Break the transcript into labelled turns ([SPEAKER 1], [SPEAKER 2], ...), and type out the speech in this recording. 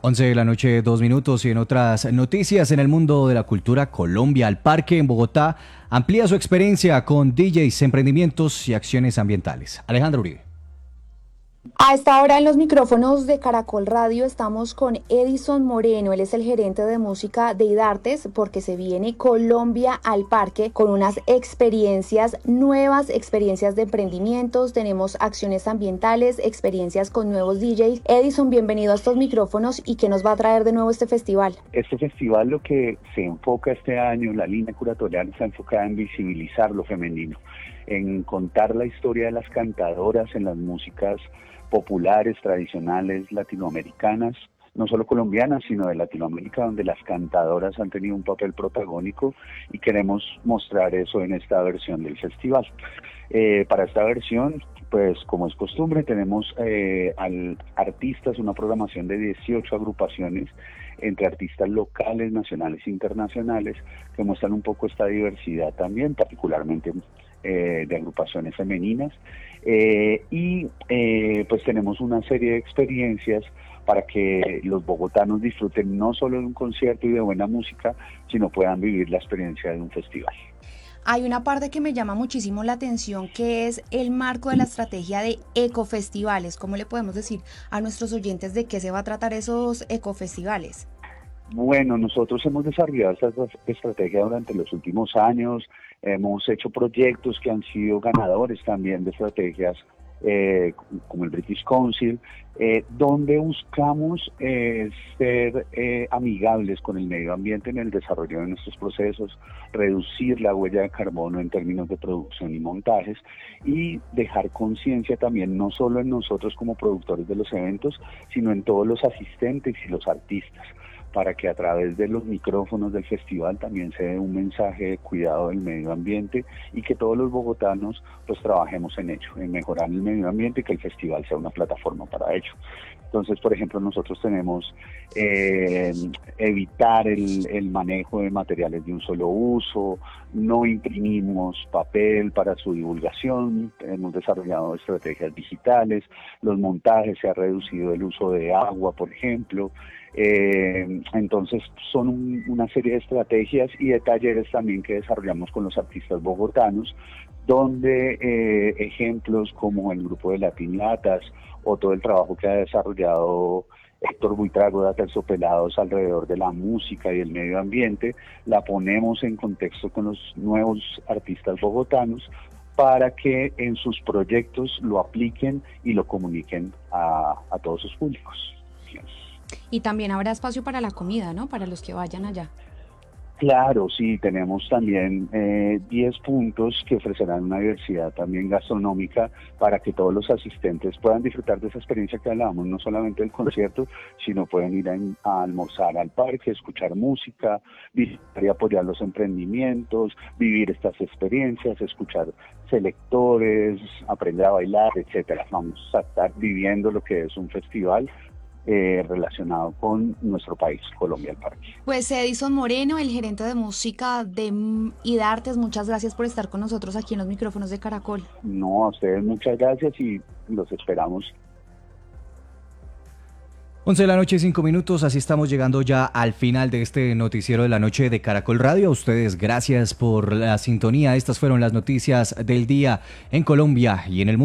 [SPEAKER 1] 11 de la noche, 2 minutos, y en otras noticias en el mundo de la cultura, Colombia al Parque en Bogotá amplía su experiencia con DJs, emprendimientos y acciones ambientales. Alejandro Uribe.
[SPEAKER 2] A esta hora en los micrófonos de Caracol Radio estamos con Edison Moreno. Él es el gerente de música de IDARTES, porque se viene Colombia al Parque con unas experiencias nuevas, experiencias de emprendimientos, tenemos acciones ambientales, experiencias con nuevos DJs. Edison, bienvenido a estos micrófonos. ¿Y qué nos va a traer de nuevo este festival?
[SPEAKER 3] Este festival, lo que se enfoca este año, la línea curatorial está enfocada en visibilizar lo femenino, en contar la historia de las cantadoras en las músicas populares, tradicionales, latinoamericanas, no solo colombianas, sino de Latinoamérica, donde las cantadoras han tenido un papel protagónico, y queremos mostrar eso en esta versión del festival. Para esta versión, pues como es costumbre, tenemos artistas, una programación de 18 agrupaciones, entre artistas locales, nacionales e internacionales, que muestran un poco esta diversidad también, particularmente de agrupaciones femeninas, pues tenemos una serie de experiencias para que los bogotanos disfruten no solo de un concierto y de buena música, sino puedan vivir la experiencia de un festival.
[SPEAKER 2] Hay una parte que me llama muchísimo la atención, que es el marco de la estrategia de ecofestivales. ¿Cómo le podemos decir a nuestros oyentes de qué se va a tratar esos ecofestivales?
[SPEAKER 3] Bueno, nosotros hemos desarrollado esta estrategia durante los últimos años, hemos hecho proyectos que han sido ganadores también de estrategias como el British Council, donde buscamos ser amigables con el medio ambiente en el desarrollo de nuestros procesos, reducir la huella de carbono en términos de producción y montajes, y dejar conciencia también no solo en nosotros como productores de los eventos, sino en todos los asistentes y los artistas, para que a través de los micrófonos del festival también se dé un mensaje de cuidado del medio ambiente, y que todos los bogotanos pues trabajemos en ello, en mejorar el medio ambiente, y que el festival sea una plataforma para ello. Entonces, por ejemplo, nosotros tenemos evitar el manejo de materiales de un solo uso, no imprimimos papel para su divulgación, hemos desarrollado estrategias digitales, los montajes, se ha reducido el uso de agua, por ejemplo. Entonces son una serie de estrategias y de talleres también que desarrollamos con los artistas bogotanos, donde ejemplos como el grupo de Latin Latas o todo el trabajo que ha desarrollado Héctor Buitrago de Aterciopelados alrededor de la música y el medio ambiente, la ponemos en contexto con los nuevos artistas bogotanos para que en sus proyectos lo apliquen y lo comuniquen a todos sus públicos.
[SPEAKER 2] Y también habrá espacio para la comida, ¿no? Para los que vayan allá.
[SPEAKER 3] Claro, sí, tenemos también 10 puntos que ofrecerán una diversidad también gastronómica para que todos los asistentes puedan disfrutar de esa experiencia que hablábamos, no solamente del concierto, sino pueden ir a almorzar al parque, escuchar música, visitar y apoyar los emprendimientos, vivir estas experiencias, escuchar selectores, aprender a bailar, etcétera. Vamos a estar viviendo lo que es un festival relacionado con nuestro país, Colombia al Parque.
[SPEAKER 2] Pues Edison Moreno, el gerente de música de IDARTES, muchas gracias por estar con nosotros aquí en los micrófonos de Caracol.
[SPEAKER 3] No, a ustedes muchas gracias y los esperamos.
[SPEAKER 1] 11 de la noche, 5 minutos, así estamos llegando ya al final de este noticiero de la noche de Caracol Radio. A ustedes gracias por la sintonía. Estas fueron las noticias del día en Colombia y en el mundo.